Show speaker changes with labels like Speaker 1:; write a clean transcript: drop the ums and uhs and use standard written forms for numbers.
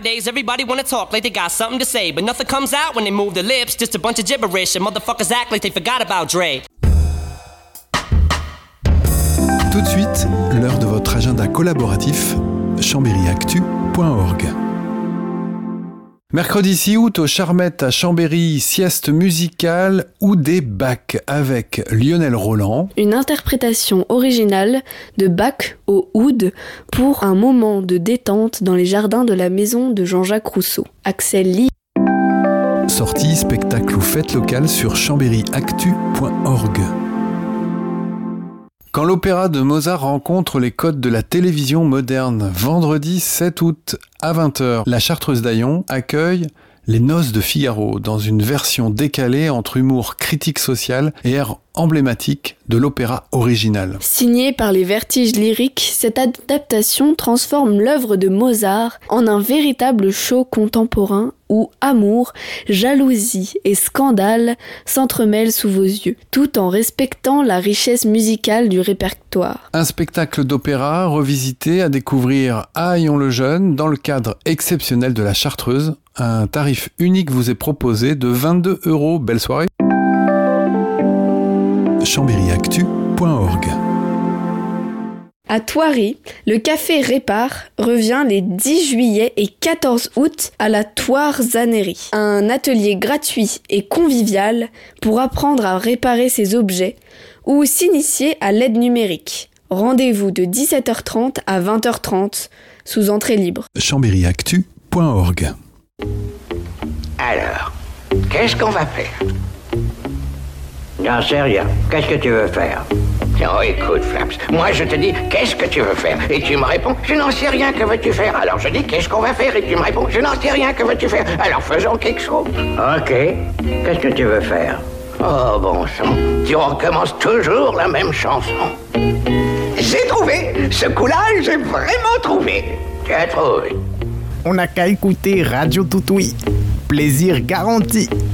Speaker 1: Nowadays, everybody wanna talk like they got something to say, but nothing comes out when they move their lips, just a bunch of gibberish, and motherfuckers act like they forgot about Dre.
Speaker 2: Tout de suite, l'heure de votre agenda collaboratif, chambéryactu.org. Mercredi 6 août au Charmette à Chambéry, sieste musicale ou des Bach avec Lionel Roland.
Speaker 3: Une interprétation originale de Bach au oud pour un moment de détente dans les jardins de la maison de Jean-Jacques Rousseau. Axel Lee.
Speaker 2: Sortie, spectacle ou fête locale sur chambéryactu.org. Quand l'opéra de Mozart rencontre les codes de la télévision moderne, vendredi 7 août à 20h, la Chartreuse d'Aillon accueille Les Noces de Figaro dans une version décalée entre humour critique social et air emblématique de l'opéra original.
Speaker 3: Signée par les Vertiges lyriques, cette adaptation transforme l'œuvre de Mozart en un véritable show contemporain où amour, jalousie et scandale s'entremêlent sous vos yeux, tout en respectant la richesse musicale du répertoire.
Speaker 2: Un spectacle d'opéra revisité à découvrir à Aillon-le-Jeune dans le cadre exceptionnel de la Chartreuse. Un tarif unique vous est proposé de 22 €. Belle soirée. chambéryactu.org.
Speaker 3: À Thoiry, le café Répare revient les 10 juillet et 14 août à la Thoirzannerie. Un atelier gratuit et convivial pour apprendre à réparer ses objets ou s'initier à l'aide numérique. Rendez-vous de 17h30 à 20h30 sous entrée libre.
Speaker 2: chambéryactu.org.
Speaker 4: Alors, qu'est-ce qu'on va faire? J'en sais rien. Qu'est-ce que tu veux faire? Oh, écoute, Flaps, moi je te dis, qu'est-ce que tu veux faire? Et tu me réponds, je n'en sais rien, que veux-tu faire? Alors je dis, qu'est-ce qu'on va faire? Et tu me réponds, je n'en sais rien, que veux-tu faire? Alors faisons quelque chose. Ok, qu'est-ce que tu veux faire? Oh, bon sang, tu recommences toujours la même chanson. J'ai trouvé! Ce coup-là, j'ai vraiment trouvé! Tu as trouvé?
Speaker 5: On n'a qu'à écouter Radio Toutoui. Plaisir garanti.